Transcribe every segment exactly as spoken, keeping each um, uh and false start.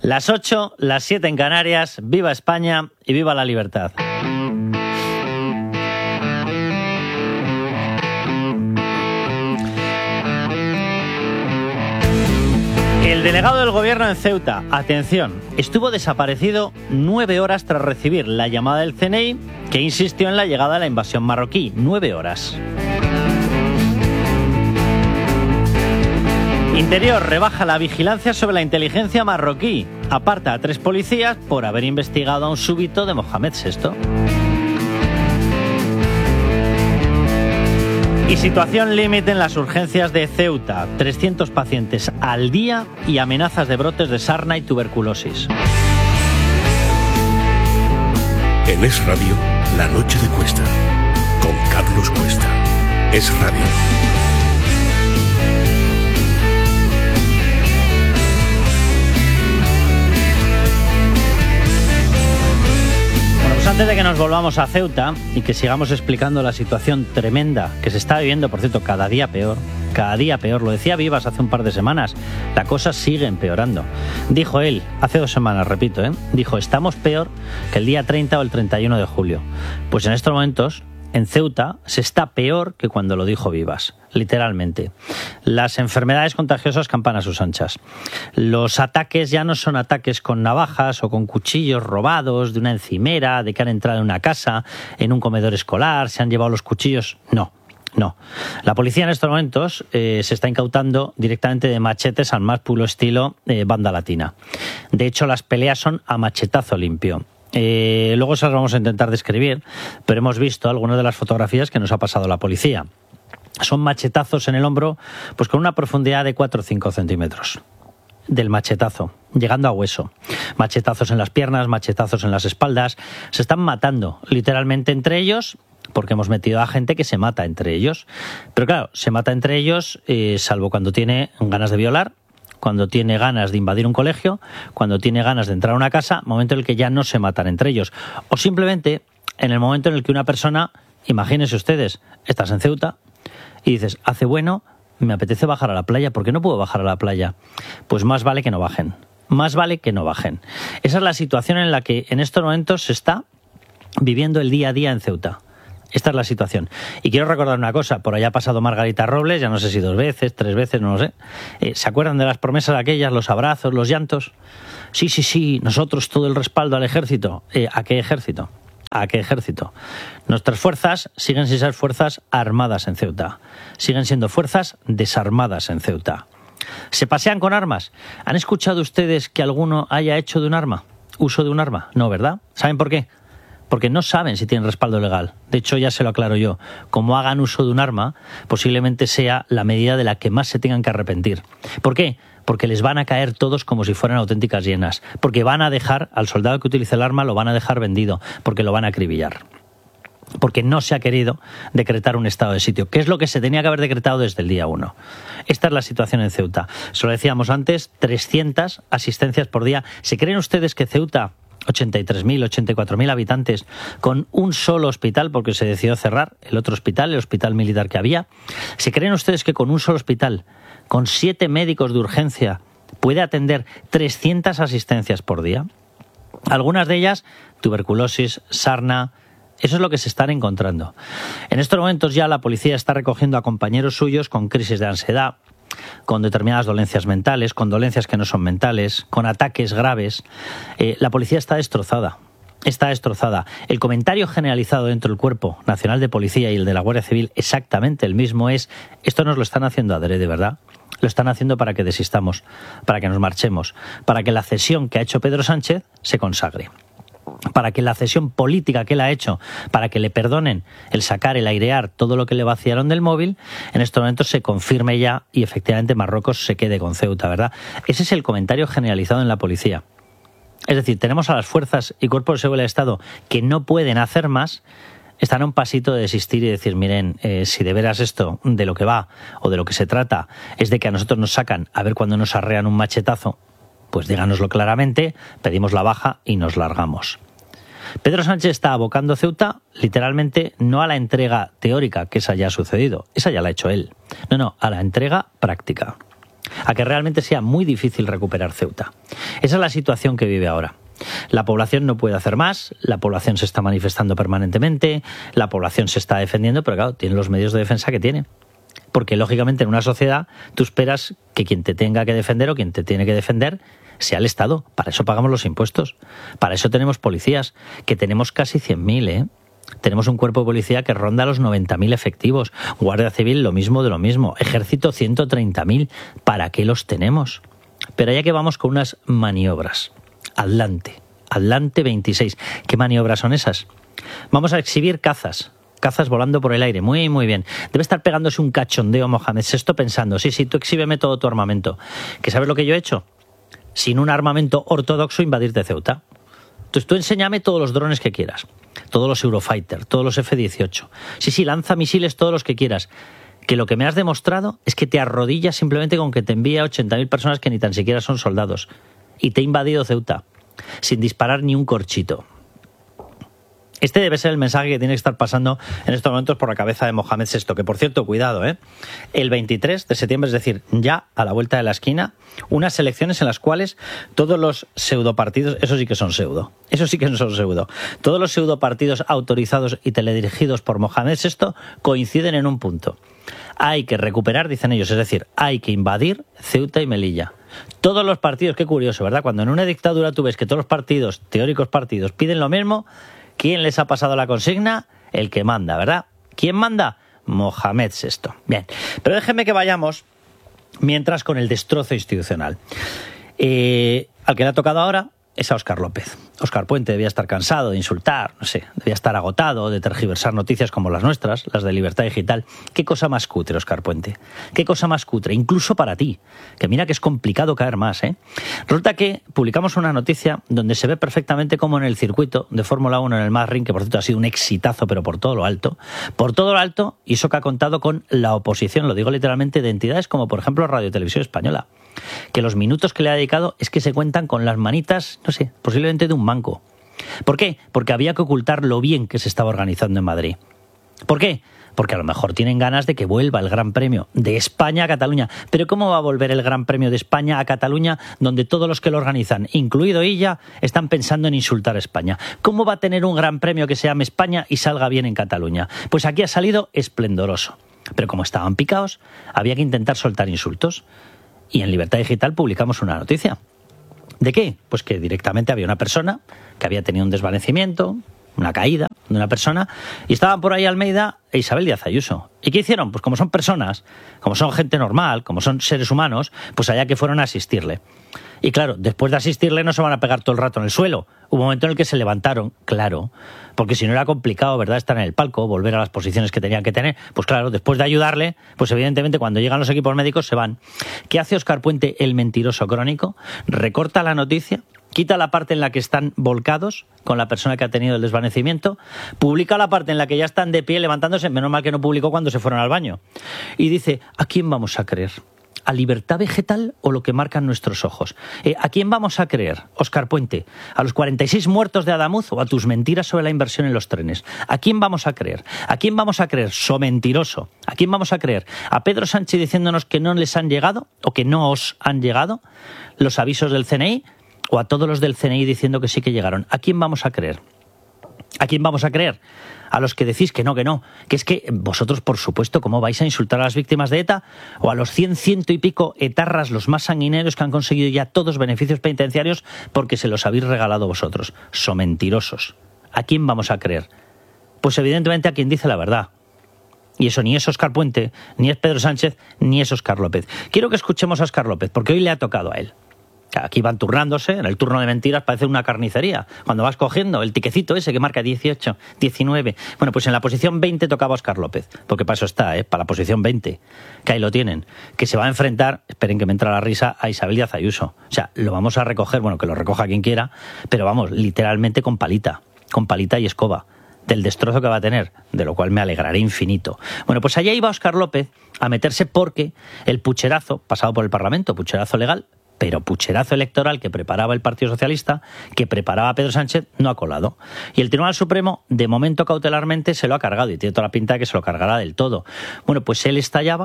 Las ocho, las siete en Canarias, viva España y viva la libertad. El delegado del gobierno en Ceuta, atención, estuvo desaparecido nueve horas tras recibir la llamada del C N I que insistió en la llegada de la invasión marroquí. Nueve horas. Interior rebaja la vigilancia sobre la inteligencia marroquí. Aparta a tres policías por haber investigado a un súbdito de Mohamed sexto. Y situación límite en las urgencias de Ceuta. trescientos pacientes al día y amenazas de brotes de sarna y tuberculosis. En Es Radio, La Noche de Cuesta. Con Carlos Cuesta. Es Radio. Antes de que nos volvamos a Ceuta y que sigamos explicando la situación tremenda que se está viviendo, por cierto, cada día peor, cada día peor, lo decía Vivas hace un par de semanas, la cosa sigue empeorando. Dijo él, hace dos semanas, repito, ¿eh? dijo, estamos peor que el día treinta o el treinta y uno de julio. Pues en estos momentos, en Ceuta, se está peor que cuando lo dijo Vivas, literalmente. Las enfermedades contagiosas campan a sus anchas. Los ataques ya no son ataques con navajas o con cuchillos robados de una encimera, de que han entrado en una casa, en un comedor escolar, se han llevado los cuchillos. No, no. La policía en estos momentos eh, se está incautando directamente de machetes al más puro estilo eh, banda latina. De hecho, las peleas son a machetazo limpio. Eh, luego se las vamos a intentar describir, pero hemos visto algunas de las fotografías que nos ha pasado la policía. Son machetazos en el hombro, pues con una profundidad de cuatro o cinco centímetros del machetazo, llegando a hueso. Machetazos en las piernas, machetazos en las espaldas. Se están matando literalmente entre ellos, porque hemos metido a gente que se mata entre ellos. Pero claro, se mata entre ellos, eh, salvo cuando tiene ganas de violar, cuando tiene ganas de invadir un colegio, cuando tiene ganas de entrar a una casa, momento en el que ya no se matan entre ellos. O simplemente en el momento en el que una persona, imagínense ustedes, estás en Ceuta y dices, hace bueno, me apetece bajar a la playa, ¿por qué no puedo bajar a la playa? Pues más vale que no bajen, más vale que no bajen. Esa es la situación en la que en estos momentos se está viviendo el día a día en Ceuta. Esta es la situación. Y quiero recordar una cosa, por allá ha pasado Margarita Robles, ya no sé si dos veces, tres veces, no lo sé. Eh, ¿Se acuerdan de las promesas aquellas, los abrazos, los llantos? Sí, sí, sí, nosotros todo el respaldo al ejército. Eh, ¿A qué ejército? ¿A qué ejército? Nuestras fuerzas siguen sin ser fuerzas armadas en Ceuta. Siguen siendo fuerzas desarmadas en Ceuta. ¿Se pasean con armas? ¿Han escuchado ustedes que alguno haya hecho de un arma? ¿Uso de un arma? No, ¿verdad? ¿Saben por qué? Porque no saben si tienen respaldo legal. De hecho, ya se lo aclaro yo. Como hagan uso de un arma, posiblemente sea la medida de la que más se tengan que arrepentir. ¿Por qué? Porque les van a caer todos como si fueran auténticas hienas. Porque van a dejar, al soldado que utilice el arma, lo van a dejar vendido. Porque lo van a acribillar. Porque no se ha querido decretar un estado de sitio, que es lo que se tenía que haber decretado desde el día uno. Esta es la situación en Ceuta. Se lo decíamos antes, trescientas asistencias por día. ¿Se creen ustedes que Ceuta, ochenta y tres mil, ochenta y cuatro mil habitantes, con un solo hospital, porque se decidió cerrar el otro hospital, el hospital militar que había, ¿se creen ustedes que con un solo hospital, con siete médicos de urgencia, puede atender trescientas asistencias por día? Algunas de ellas, tuberculosis, sarna. Eso es lo que se están encontrando. En estos momentos ya la policía está recogiendo a compañeros suyos con crisis de ansiedad, con determinadas dolencias mentales, con dolencias que no son mentales, con ataques graves. Eh, la policía está destrozada. Está destrozada. El comentario generalizado dentro del Cuerpo Nacional de Policía y el de la Guardia Civil exactamente el mismo es: esto nos lo están haciendo adrede, ¿verdad? Lo están haciendo para que desistamos, para que nos marchemos, para que la cesión que ha hecho Pedro Sánchez se consagre, para que la cesión política que él ha hecho, para que le perdonen el sacar, el airear todo lo que le vaciaron del móvil, en estos momentos se confirme ya y efectivamente Marruecos se quede con Ceuta, ¿verdad? Ese es el comentario generalizado en la policía. Es decir, tenemos a las fuerzas y cuerpos de seguridad del Estado que no pueden hacer más, están a un pasito de desistir y decir, miren, eh, si de veras esto de lo que va o de lo que se trata es de que a nosotros nos sacan a ver cuando nos arrean un machetazo, pues díganoslo claramente, pedimos la baja y nos largamos. Pedro Sánchez está abocando a Ceuta literalmente no a la entrega teórica, que esa ya ha sucedido, esa ya la ha hecho él, no, no, a la entrega práctica. a que realmente sea muy difícil recuperar Ceuta. Esa es la situación que vive ahora. La población no puede hacer más, la población se está manifestando permanentemente, la población se está defendiendo, pero claro, tiene los medios de defensa que tiene. Porque lógicamente en una sociedad tú esperas que quien te tenga que defender o quien te tiene que defender sea el Estado. Para eso pagamos los impuestos, para eso tenemos policías, que tenemos casi cien mil, ¿eh? Tenemos un cuerpo de policía que ronda los noventa mil efectivos, Guardia Civil lo mismo de lo mismo, Ejército ciento treinta mil. ¿Para qué los tenemos? Pero allá que vamos con unas maniobras. Atlante, Atlante veintiséis. ¿Qué maniobras son esas? Vamos a exhibir cazas, cazas volando por el aire, muy muy bien. Debe estar pegándose un cachondeo Mohamed sexto pensando, sí, sí, tú exhíbeme todo tu armamento. ¿Que sabes lo que yo he hecho? Sin un armamento ortodoxo invadirte Ceuta. Entonces tú enséñame todos los drones que quieras, todos los Eurofighter, todos los F dieciocho. Sí, sí, lanza misiles todos los que quieras. Que lo que me has demostrado es que te arrodillas simplemente con que te envía ochenta mil personas que ni tan siquiera son soldados. Y te he invadido Ceuta, sin disparar ni un corchito. Este debe ser el mensaje que tiene que estar pasando en estos momentos por la cabeza de Mohamed sexto, que por cierto, cuidado, ¿eh? El veintitrés de septiembre, es decir, ya a la vuelta de la esquina, unas elecciones en las cuales todos los pseudopartidos, eso sí que son pseudo, eso sí que son pseudo, todos los pseudopartidos autorizados y teledirigidos por Mohamed sexto coinciden en un punto. Hay que recuperar, dicen ellos, es decir, hay que invadir Ceuta y Melilla. Todos los partidos, qué curioso, ¿verdad? Cuando en una dictadura tú ves que todos los partidos, teóricos partidos, piden lo mismo, ¿quién les ha pasado la consigna? El que manda, ¿verdad? ¿Quién manda? Mohamed sexto. Bien, pero déjenme que vayamos mientras con el destrozo institucional. Eh, al que le ha tocado ahora es a Óscar López. Óscar Puente debía estar cansado de insultar, no sé, debía estar agotado de tergiversar noticias como las nuestras, las de Libertad Digital. ¿Qué cosa más cutre, Óscar Puente? ¿Qué cosa más cutre? Incluso para ti, que mira que es complicado caer más, ¿eh? Resulta que publicamos una noticia donde se ve perfectamente cómo en el circuito de Fórmula uno en el Marrin, que por cierto ha sido un exitazo, pero por todo lo alto, por todo lo alto, y eso que ha contado con la oposición, lo digo literalmente, de entidades como por ejemplo Radio Televisión Española, que los minutos que le ha dedicado es que se cuentan con las manitas, no sé, posiblemente de un manco. ¿Por qué? Porque había que ocultar lo bien que se estaba organizando en Madrid. ¿Por qué? Porque a lo mejor tienen ganas de que vuelva el Gran Premio de España a Cataluña. Pero ¿cómo va a volver el Gran Premio de España a Cataluña, donde todos los que lo organizan, incluido ella, están pensando en insultar a España? ¿Cómo va a tener un Gran Premio que se llame España y salga bien en Cataluña? Pues aquí ha salido esplendoroso. Pero como estaban picados, había que intentar soltar insultos. Y en Libertad Digital publicamos una noticia. ¿De qué? Pues que directamente había una persona que había tenido un desvanecimiento, una caída de una persona, y estaban por ahí Almeida e Isabel Díaz Ayuso. ¿Y qué hicieron? Pues como son personas, como son gente normal, como son seres humanos, pues allá que fueron a asistirle. Y claro, después de asistirle no se van a pegar todo el rato en el suelo. Hubo un momento en el que se levantaron, claro, porque si no era complicado, ¿verdad?, estar en el palco, volver a las posiciones que tenían que tener. Pues claro, después de ayudarle, pues evidentemente cuando llegan los equipos médicos se van. ¿Qué hace Óscar Puente, el mentiroso crónico? Recorta la noticia, quita la parte en la que están volcados con la persona que ha tenido el desvanecimiento, publica la parte en la que ya están de pie levantándose, menos mal que no publicó cuando se fueron al baño, y dice, ¿a quién vamos a creer? ¿A Libertad Vegetal o lo que marcan nuestros ojos? Eh, ¿A quién vamos a creer, Óscar Puente? ¿A los cuarenta y seis muertos de Adamuz o a tus mentiras sobre la inversión en los trenes? ¿A quién vamos a creer? ¿A quién vamos a creer, so mentiroso? ¿A quién vamos a creer? ¿A Pedro Sánchez diciéndonos que no les han llegado o que no os han llegado los avisos del C N I? ¿O a todos los del C N I diciendo que sí que llegaron? ¿A quién vamos a creer? ¿A quién vamos a creer? A los que decís que no, que no, que es que vosotros, por supuesto, ¿cómo vais a insultar a las víctimas de ETA? O a los cien, ciento y pico etarras, los más sanguinarios que han conseguido ya todos beneficios penitenciarios porque se los habéis regalado vosotros. So mentirosos. ¿A quién vamos a creer? Pues evidentemente a quien dice la verdad. Y eso ni es Óscar Puente, ni es Pedro Sánchez, ni es Óscar López. Quiero que escuchemos a Óscar López, porque hoy le ha tocado a él. Aquí van turnándose, en el turno de mentiras parece una carnicería. Cuando vas cogiendo el tiquecito ese que marca dieciocho, diecinueve. Bueno, pues en la posición veinte tocaba Óscar López, porque para eso está, ¿eh? Para la posición veinte, que ahí lo tienen. Que se va a enfrentar, esperen que me entra la risa, a Isabel Díaz Ayuso. O sea, lo vamos a recoger, bueno, que lo recoja quien quiera, pero vamos, literalmente con palita, con palita y escoba, del destrozo que va a tener, de lo cual me alegraré infinito. Bueno, pues allá iba Óscar López a meterse porque el pucherazo, pasado por el Parlamento, pucherazo legal, pero pucherazo electoral que preparaba el Partido Socialista, que preparaba Pedro Sánchez, no ha colado. Y el Tribunal Supremo, de momento cautelarmente, se lo ha cargado, y tiene toda la pinta de que se lo cargará del todo. Bueno, pues él estallaba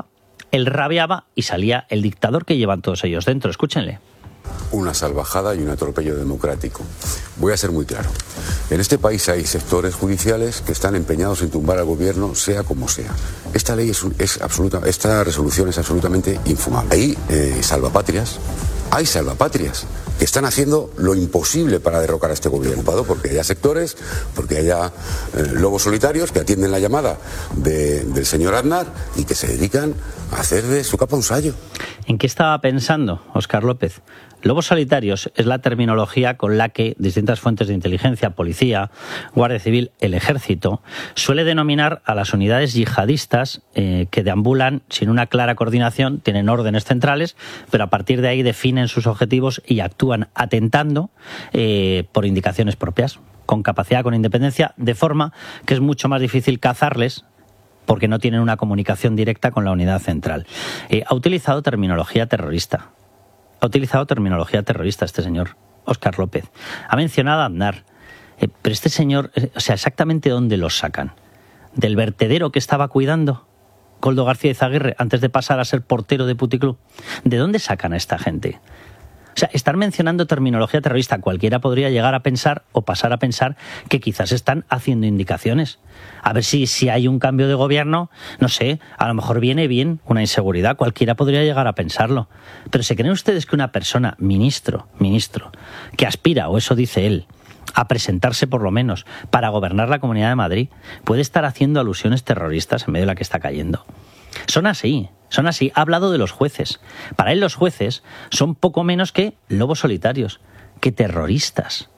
Él rabiaba y salía el dictador que llevan todos ellos dentro. Escúchenle. Una salvajada y un atropello democrático. Voy a ser muy claro. En este país hay sectores judiciales que están empeñados en tumbar al gobierno, sea como sea. Esta ley es, es absoluta, esta resolución es absolutamente infumable. Hay eh, salvapatrias, hay salvapatrias que están haciendo lo imposible para derrocar a este gobierno, porque haya sectores, porque haya eh, lobos solitarios que atienden la llamada de, del señor Aznar y que se dedican a hacer de su capa un sayo. ¿En qué estaba pensando Óscar López? Lobos solitarios es la terminología con la que distintas fuentes de inteligencia, policía, Guardia Civil, el Ejército, suele denominar a las unidades yihadistas eh, que deambulan sin una clara coordinación, tienen órdenes centrales, pero a partir de ahí definen sus objetivos y actúan atentando eh, por indicaciones propias, con capacidad, con independencia, de forma que es mucho más difícil cazarles porque no tienen una comunicación directa con la unidad central. Eh, ha utilizado terminología terrorista. Ha utilizado terminología terrorista este señor, Óscar López. Ha mencionado a Aznar. Eh, pero este señor, eh, o sea, exactamente dónde los sacan. ¿Del vertedero que estaba cuidando Koldo García Izaguirre antes de pasar a ser portero de Puticlub? ¿De dónde sacan a esta gente? O sea, estar mencionando terminología terrorista, cualquiera podría llegar a pensar o pasar a pensar que quizás están haciendo indicaciones. A ver si, si hay un cambio de gobierno, no sé, a lo mejor viene bien una inseguridad, cualquiera podría llegar a pensarlo. Pero ¿se creen ustedes que una persona, ministro, ministro, que aspira, o eso dice él, a presentarse por lo menos para gobernar la Comunidad de Madrid, puede estar haciendo alusiones terroristas en medio de la que está cayendo? Son así. Son así. Ha hablado de los jueces. Para él los jueces son poco menos que lobos solitarios, que terroristas.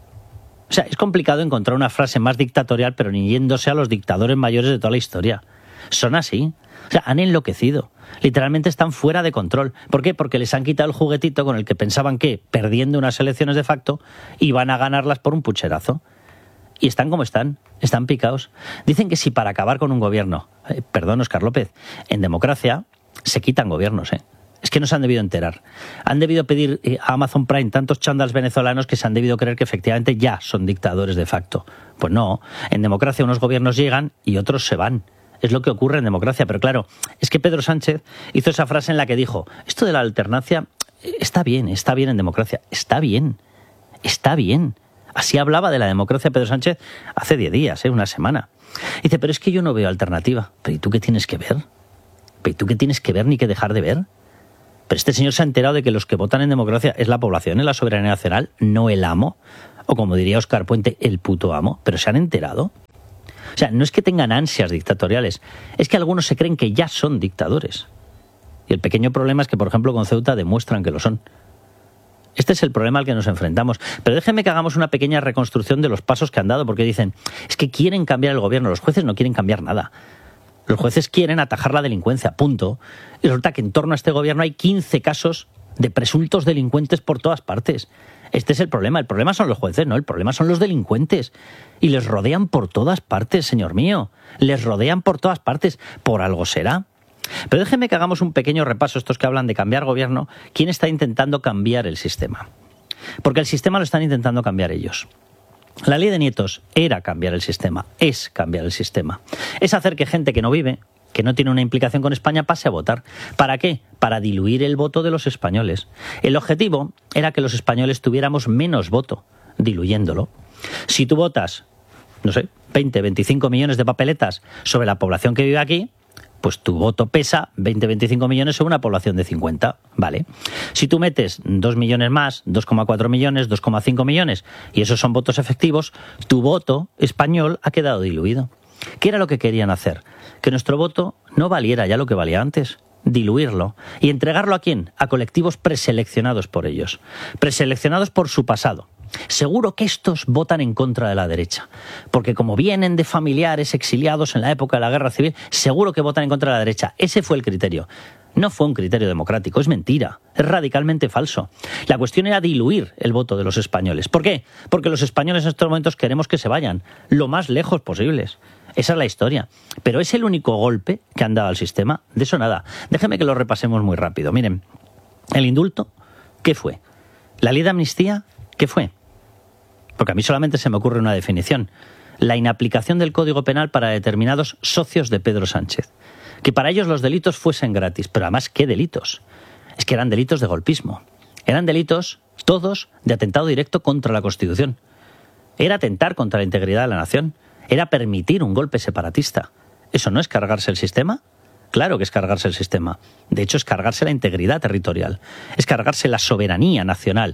O sea, es complicado encontrar una frase más dictatorial, pero ni yéndose a los dictadores mayores de toda la historia. Son así. O sea, han enloquecido. Literalmente están fuera de control. ¿Por qué? Porque les han quitado el juguetito con el que pensaban que, perdiendo unas elecciones de facto, iban a ganarlas por un pucherazo. Y están como están, están picados. Dicen que si para acabar con un gobierno, eh, perdón, Óscar López, en democracia se quitan gobiernos, ¿eh? Es que no se han debido enterar. Han debido pedir eh, a Amazon Prime tantos chándals venezolanos que se han debido creer que efectivamente ya son dictadores de facto. Pues no, en democracia unos gobiernos llegan y otros se van. Es lo que ocurre en democracia. Pero claro, es que Pedro Sánchez hizo esa frase en la que dijo, esto de la alternancia está bien, está bien en democracia. Está bien, está bien. Así hablaba de la democracia Pedro Sánchez hace diez días, ¿eh? Una semana. Dice, pero es que yo no veo alternativa. ¿Pero y tú qué tienes que ver? ¿Pero y tú qué tienes que ver ni que dejar de ver? Pero este señor se ha enterado de que los que votan en democracia es la población, es la soberanía nacional, no el amo. O como diría Óscar Puente, el puto amo. Pero se han enterado. O sea, no es que tengan ansias dictatoriales, es que algunos se creen que ya son dictadores. Y el pequeño problema es que, por ejemplo, con Ceuta demuestran que lo son. Este es el problema al que nos enfrentamos. Pero déjenme que hagamos una pequeña reconstrucción de los pasos que han dado, porque dicen, es que quieren cambiar el gobierno. Los jueces no quieren cambiar nada. Los jueces quieren atajar la delincuencia, punto. Y resulta que en torno a este gobierno hay quince casos de presuntos delincuentes por todas partes. Este es el problema. El problema son los jueces, no, el problema son los delincuentes. Y les rodean por todas partes, señor mío. Les rodean por todas partes. Por algo será. Pero déjenme que hagamos un pequeño repaso, estos que hablan de cambiar gobierno, ¿quién está intentando cambiar el sistema? Porque el sistema lo están intentando cambiar ellos. La ley de nietos era cambiar el sistema, es cambiar el sistema. Es hacer que gente que no vive, que no tiene una implicación con España, pase a votar. ¿Para qué? Para diluir el voto de los españoles. El objetivo era que los españoles tuviéramos menos voto, diluyéndolo. Si tú votas, no sé, veinte, veinticinco millones de papeletas sobre la población que vive aquí, pues tu voto pesa veinte, veinticinco millones sobre una población de cincuenta, ¿vale? Si tú metes dos millones más, dos coma cuatro millones, dos coma cinco millones, y esos son votos efectivos, tu voto español ha quedado diluido. ¿Qué era lo que querían hacer? Que nuestro voto no valiera ya lo que valía antes, diluirlo. ¿Y entregarlo a quién? A colectivos preseleccionados por ellos, preseleccionados por su pasado. Seguro que estos votan en contra de la derecha, porque como vienen de familiares exiliados en la época de la Guerra Civil, seguro que votan en contra de la derecha. Ese fue el criterio. No fue un criterio democrático, es mentira, es radicalmente falso. La cuestión era diluir el voto de los españoles. ¿Por qué? Porque los españoles en estos momentos queremos que se vayan lo más lejos posibles. Esa es la historia. Pero es el único golpe que han dado al sistema. De eso nada. Déjenme que lo repasemos muy rápido. Miren, el indulto, ¿qué fue? La ley de amnistía, ¿qué fue? Porque a mí solamente se me ocurre una definición. La inaplicación del Código Penal para determinados socios de Pedro Sánchez. que para ellos los delitos fuesen gratis. Pero además, ¿qué delitos? Es que eran delitos de golpismo. Eran delitos, todos, de atentado directo contra la Constitución. Era atentar contra la integridad de la nación. Era permitir un golpe separatista. ¿Eso no es cargarse el sistema? Claro que es cargarse el sistema. De hecho, es cargarse la integridad territorial. Es cargarse la soberanía nacional.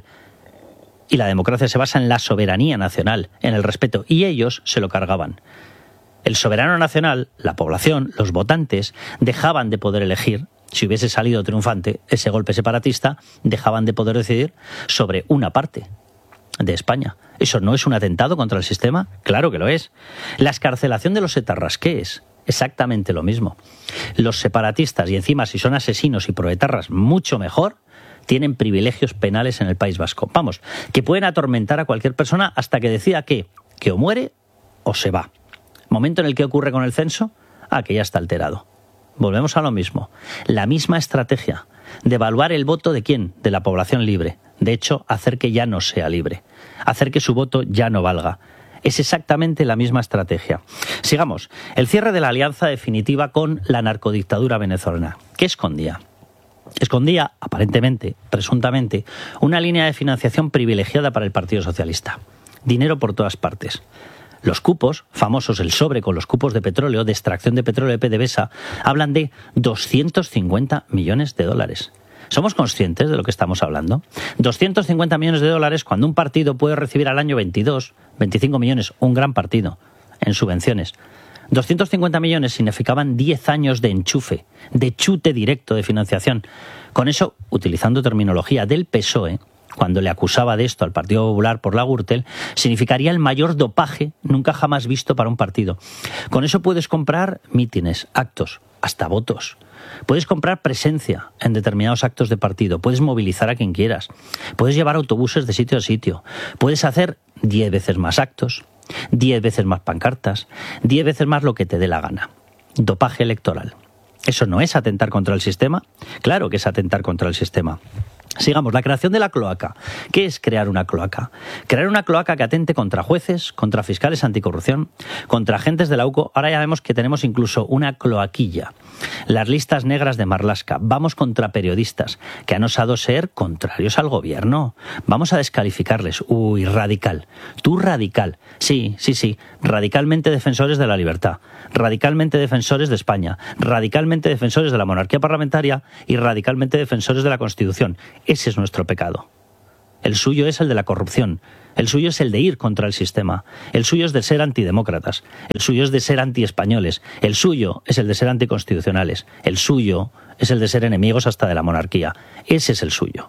Y la democracia se basa en la soberanía nacional, en el respeto. Y ellos se lo cargaban. El soberano nacional, la población, los votantes, dejaban de poder elegir. Si hubiese salido triunfante ese golpe separatista, dejaban de poder decidir sobre una parte de España. ¿Eso no es un atentado contra el sistema? Claro que lo es. La excarcelación de los etarras, ¿qué es? Exactamente lo mismo. Los separatistas, y encima si son asesinos y proetarras, mucho mejor, tienen privilegios penales en el País Vasco. Vamos, que pueden atormentar a cualquier persona hasta que decida que, que o muere o se va. Momento en el que ocurre con el censo, ah, que ya está alterado. Volvemos a lo mismo. La misma estrategia de evaluar el voto de quién, de la población libre. De hecho, hacer que ya no sea libre. Hacer que su voto ya no valga. Es exactamente la misma estrategia. Sigamos. El cierre de la alianza definitiva con la narcodictadura venezolana. ¿Qué escondía? Escondía, aparentemente, presuntamente, una línea de financiación privilegiada para el Partido Socialista. Dinero por todas partes. Los cupos, famosos el sobre con los cupos de petróleo, de extracción de petróleo de PDVSA, hablan de doscientos cincuenta millones de dólares. ¿Somos conscientes de lo que estamos hablando? doscientos cincuenta millones de dólares cuando un partido puede recibir al año veintidós, veinticinco millones, un gran partido, en subvenciones. doscientos cincuenta millones significaban diez años de enchufe, de chute directo de financiación. Con eso, utilizando terminología del P S O E, cuando le acusaba de esto al Partido Popular por la Gürtel, significaría el mayor dopaje nunca jamás visto para un partido. Con eso puedes comprar mítines, actos, hasta votos. Puedes comprar presencia en determinados actos de partido, puedes movilizar a quien quieras, puedes llevar autobuses de sitio a sitio, puedes hacer diez veces más actos, diez veces más pancartas, diez veces más lo que te dé la gana. Dopaje electoral. ¿Eso no es atentar contra el sistema? Claro que es atentar contra el sistema. Sigamos, la creación de la cloaca. ¿Qué es crear una cloaca? Crear una cloaca que atente contra jueces, contra fiscales anticorrupción, contra agentes de la U C O. Ahora ya vemos que tenemos incluso una cloaquilla. Las listas negras de Marlaska. Vamos contra periodistas que han osado ser contrarios al gobierno. Vamos a descalificarles. Uy, radical. Tú radical. Sí, sí, sí. Radicalmente defensores de la libertad. Radicalmente defensores de España. Radicalmente defensores de la monarquía parlamentaria y radicalmente defensores de la Constitución. Ese es nuestro pecado. El suyo es el de la corrupción. El suyo es el de ir contra el sistema. El suyo es de ser antidemócratas. El suyo es de ser antiespañoles. El suyo es el de ser anticonstitucionales. El suyo es el de ser enemigos hasta de la monarquía. Ese es el suyo.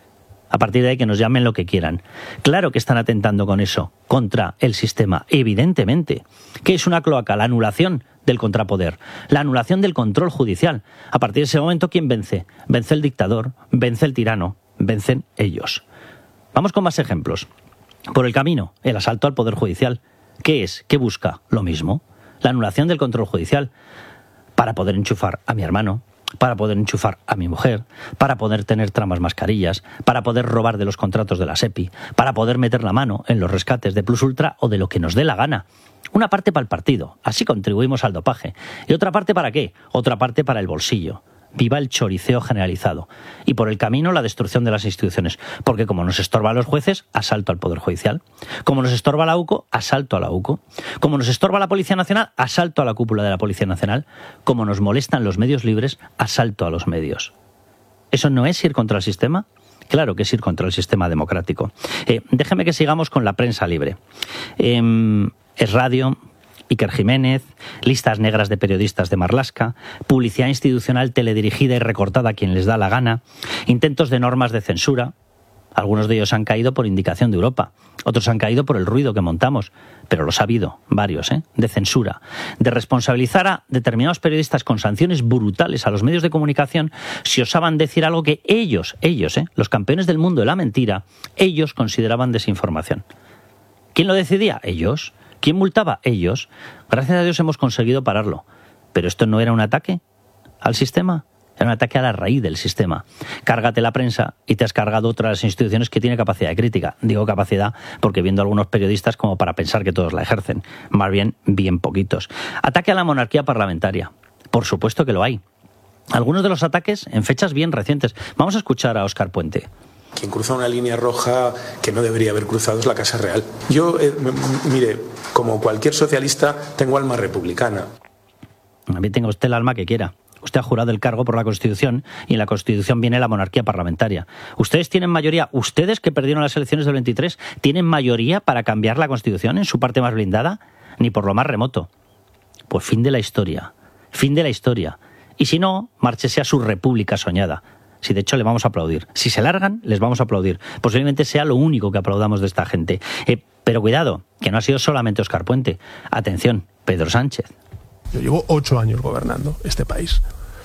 A partir de ahí que nos llamen lo que quieran. Claro que están atentando con eso, contra el sistema, evidentemente. ¿Qué es una cloaca? La anulación del contrapoder, la anulación del control judicial. A partir de ese momento, ¿quién vence? Vence el dictador, vence el tirano, vencen ellos. Vamos con más ejemplos. Por el camino, el asalto al poder judicial. ¿Qué es? ¿Qué busca? Lo mismo. La anulación del control judicial para poder enchufar a mi hermano, para poder enchufar a mi mujer, para poder tener tramas mascarillas, para poder robar de los contratos de la SEPI, para poder meter la mano en los rescates de Plus Ultra o de lo que nos dé la gana. Una parte para el partido, así contribuimos al dopaje. ¿Y otra parte para qué? Otra parte para el bolsillo. Viva el choriceo generalizado. Y por el camino la destrucción de las instituciones. Porque como nos estorba a los jueces, asalto al Poder Judicial. Como nos estorba la U C O, asalto a la U C O. Como nos estorba la Policía Nacional, asalto a la cúpula de la Policía Nacional. Como nos molestan los medios libres, asalto a los medios. ¿Eso no es ir contra el sistema? Claro que es ir contra el sistema democrático. Eh, déjeme que sigamos con la prensa libre. Eh, es radio... Iker Jiménez, listas negras de periodistas de Marlaska, publicidad institucional teledirigida y recortada a quien les da la gana, intentos de normas de censura. Algunos de ellos han caído por indicación de Europa, otros han caído por el ruido que montamos, pero los ha habido, varios, ¿eh? De censura, de responsabilizar a determinados periodistas con sanciones brutales a los medios de comunicación si osaban decir algo que ellos, ellos, ¿eh? Los campeones del mundo de la mentira, ellos consideraban desinformación. ¿Quién lo decidía? Ellos. ¿Quién multaba? Ellos. Gracias a Dios hemos conseguido pararlo. Pero esto no era un ataque al sistema, era un ataque a la raíz del sistema. Cárgate la prensa y te has cargado otras instituciones que tienen capacidad de crítica. Digo capacidad porque viendo a algunos periodistas como para pensar que todos la ejercen. Más bien, bien poquitos. Ataque a la monarquía parlamentaria. Por supuesto que lo hay. Algunos de los ataques en fechas bien recientes. Vamos a escuchar a Óscar Puente. Quien cruza una línea roja que no debería haber cruzado es la Casa Real. Yo, eh, mire, como cualquier socialista, tengo alma republicana. A mí tenga usted el alma que quiera. Usted ha jurado el cargo por la Constitución y en la Constitución viene la monarquía parlamentaria. Ustedes tienen mayoría, ustedes que perdieron las elecciones del veintitrés, ¿tienen mayoría para cambiar la Constitución en su parte más blindada? Ni por lo más remoto. Pues fin de la historia. Fin de la historia. Y si no, márchese a su república soñada. Si de hecho le vamos a aplaudir. Si se largan, les vamos a aplaudir. Posiblemente sea lo único que aplaudamos de esta gente. Eh, pero cuidado, que no ha sido solamente Óscar Puente. Atención, Pedro Sánchez. Yo llevo ocho años gobernando este país.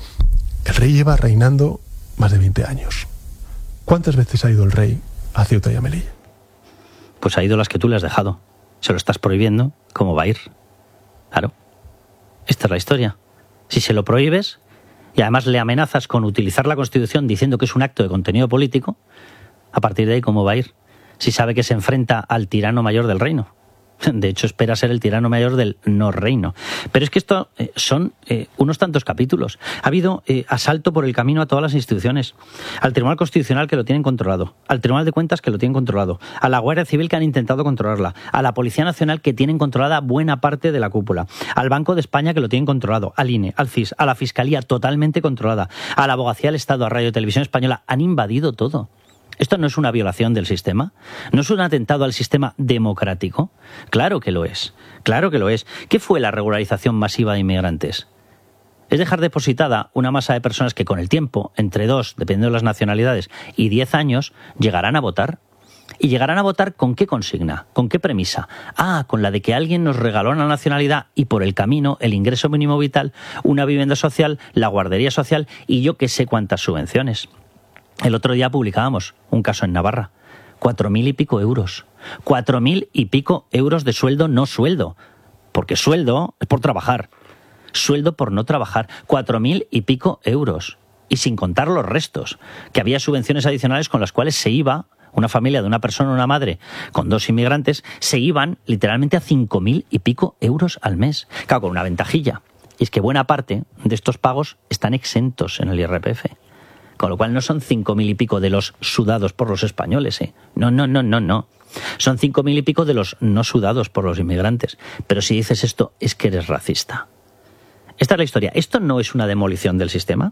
El rey lleva reinando más de veinte años. ¿Cuántas veces ha ido el rey a Ceuta y a Melilla? Pues ha ido las que tú le has dejado. Se lo estás prohibiendo, ¿cómo va a ir? Claro. Esta es la historia. Si se lo prohíbes y además le amenazas con utilizar la Constitución diciendo que es un acto de contenido político, a partir de ahí, ¿cómo va a ir? Si sabe que se enfrenta al tirano mayor del reino. De hecho, espera ser el tirano mayor del no reino. Pero es que esto eh, son eh, unos tantos capítulos. Ha habido eh, asalto por el camino a todas las instituciones. Al Tribunal Constitucional, que lo tienen controlado. Al Tribunal de Cuentas, que lo tienen controlado. A la Guardia Civil, que han intentado controlarla. A la Policía Nacional, que tienen controlada buena parte de la cúpula. Al Banco de España, que lo tienen controlado. Al I N E, al C I S, a la Fiscalía, totalmente controlada. A la Abogacía del Estado, a Radio y Televisión Española. Han invadido todo. ¿Esto no es una violación del sistema? ¿No es un atentado al sistema democrático? Claro que lo es, claro que lo es. ¿Qué fue la regularización masiva de inmigrantes? Es dejar depositada una masa de personas que con el tiempo, entre dos, dependiendo de las nacionalidades, y diez años, llegarán a votar. ¿Y llegarán a votar con qué consigna? ¿Con qué premisa? Ah, con la de que alguien nos regaló la nacionalidad y por el camino el ingreso mínimo vital, una vivienda social, la guardería social y yo que sé cuántas subvenciones. El otro día publicábamos un caso en Navarra. Cuatro mil y pico euros. Cuatro mil y pico euros de sueldo, no sueldo. Porque sueldo es por trabajar. Sueldo por no trabajar. Cuatro mil y pico euros. Y sin contar los restos. Que había subvenciones adicionales con las cuales se iba, una familia de una persona, una madre, con dos inmigrantes, se iban literalmente a cinco mil y pico euros al mes. Claro, con una ventajilla. Y es que buena parte de estos pagos están exentos en el I R P F. Con lo cual no son cinco mil y pico de los sudados por los españoles, ¿eh? No, no, no, no, no. Son cinco mil y pico de los no sudados por los inmigrantes. Pero si dices esto, es que eres racista. Esta es la historia. ¿Esto no es una demolición del sistema?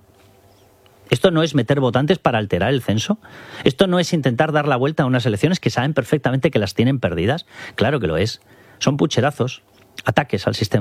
¿Esto no es meter votantes para alterar el censo? ¿Esto no es intentar dar la vuelta a unas elecciones que saben perfectamente que las tienen perdidas? Claro que lo es. Son pucherazos, ataques al sistema.